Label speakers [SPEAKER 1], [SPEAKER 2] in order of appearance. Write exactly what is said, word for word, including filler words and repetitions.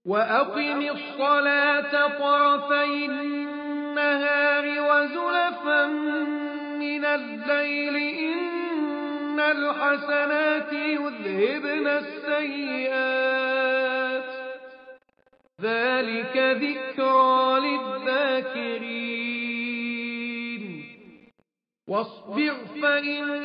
[SPEAKER 1] وأقم الصلاة طرفي النهار وزلفا من الليل إن الحسنات يذهبن السيئات ذلك ذكرى للذاكرين واصبر فإن